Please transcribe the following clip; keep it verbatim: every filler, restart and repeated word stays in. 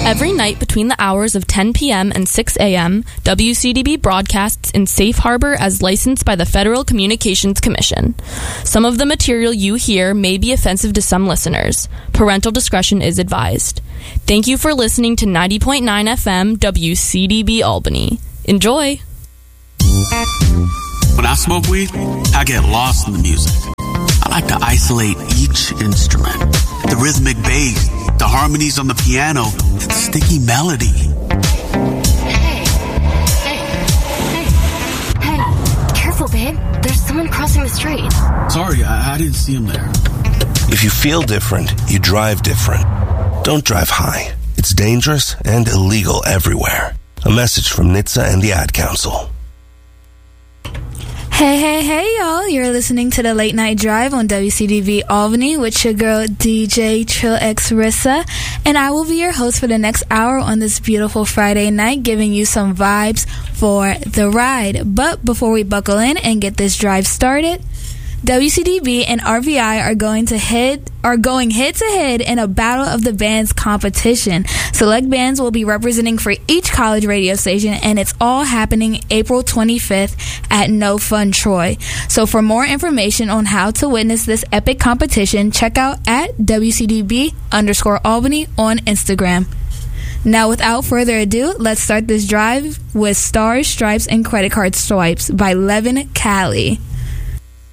Every night between the hours of ten p.m. and six a.m., W C D B broadcasts in safe harbor as licensed by the Federal Communications Commission. Some of the material you hear may be offensive to some listeners. Parental discretion is advised. Thank you for listening to ninety point nine F M W C D B Albany. Enjoy! When I smoke weed, I get lost in the music. I like to isolate each instrument. The rhythmic bass, the harmonies on the piano, the sticky melody. Hey, hey, hey, hey, careful, babe. There's someone crossing the street. Sorry, I, I didn't see him there. If you feel different, you drive different. Don't drive high. It's dangerous and illegal everywhere. A message from N H T S A and the Ad Council. Hey, hey, hey, y'all. You're listening to the Late Night Drive on W C D V Albany with your girl, D J Trill X Rissa. And I will be your host for the next hour on this beautiful Friday night, giving you some vibes for the ride. But before we buckle in and get this drive started, W C D B and R V I are going to head are going head to head in a Battle of the Bands competition. Select bands will be representing for each college radio station, and it's all happening April twenty-fifth at No Fun Troy. So for more information on how to witness this epic competition, check out at W C D B underscore Albany on Instagram. Now, without further ado, let's start this drive with Stars, Stripes, and Credit Card Swipes by Levin Cali.